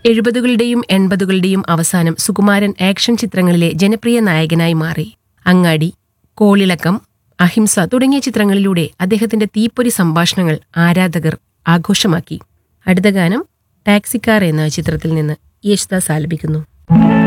70കളുടെയും 80കളുടെയും അവസാനം സുകുമാരൻ ആക്ഷൻ ചിത്രങ്ങളിലെ ജനപ്രിയ നായകനായി മാറി. അങ്ങാടി, കോളിളക്കം, അഹിംസ തുടങ്ങിയ ചിത്രങ്ങളിലൂടെ അദ്ദേഹത്തിന്റെ തീപ്പൊരി സംഭാഷണങ്ങൾ ആരാധകർ ആഘോഷമാക്കി. അടുത്ത ഗാനം ടാക്സിക്കാർ എന്ന ചിത്രത്തിൽ നിന്ന് യേശുദാസ് ആലപിക്കുന്നു.